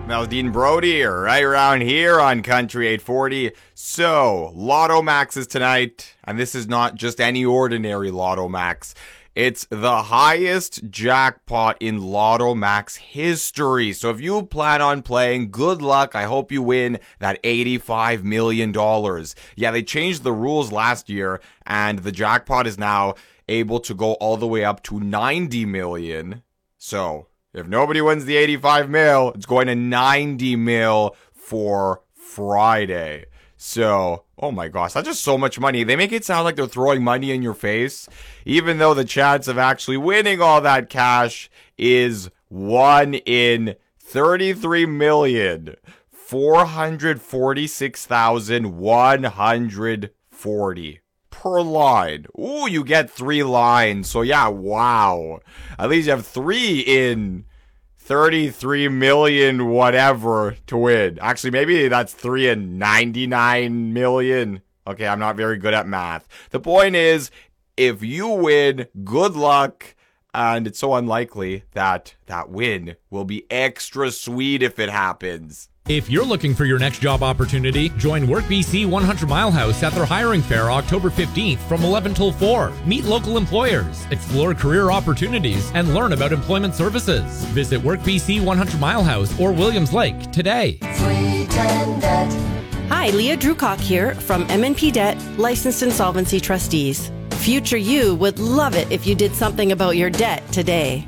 Dean Brody, right around here on Country 840. So, Lotto Max is tonight, and this is not just any ordinary Lotto Max. It's the highest jackpot in Lotto Max history. So if you plan on playing, good luck. I hope you win that $85 million. Yeah, they changed the rules last year, and the jackpot is now able to go all the way up to $90 million. So if nobody wins the 85 mil, it's going to 90 mil for Friday. So, oh my gosh, that's just so much money. They make it sound like they're throwing money in your face, even though the chance of actually winning all that cash is 1 in 33,446,140 per line. Ooh, you get 3 lines. So yeah, wow. At least you have 3 in 33 million whatever to win. Actually, maybe that's 3 in 99 million. Okay, I'm not very good at math. The point is, if you win, good luck. And it's so unlikely that that win will be extra sweet if it happens. If you're looking for your next job opportunity, join WorkBC 100 Mile House at their hiring fair October 15th from 11 till 4. Meet local employers, explore career opportunities, and learn about employment services. Visit WorkBC 100 Mile House or Williams Lake today. Hi, Leah Drewcock here from M&P Debt, Licensed Insolvency Trustees. Future you would love it if you did something about your debt today.